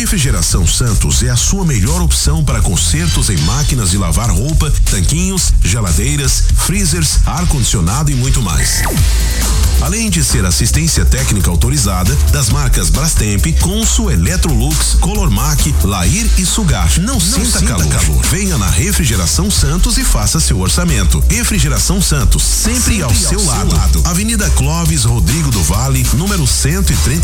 Refrigeração Santos é a sua melhor opção para consertos em máquinas de lavar roupa, tanquinhos, geladeiras, freezers, ar-condicionado e muito mais. Além de ser assistência técnica autorizada das marcas Brastemp, Consul, Electrolux, Colormac, Lair e Sugar. Não sinta calor. Venha na Refrigeração Santos e faça seu orçamento. Refrigeração Santos, sempre ao seu lado. Avenida Clóvis Rodrigo do Vale, número 130.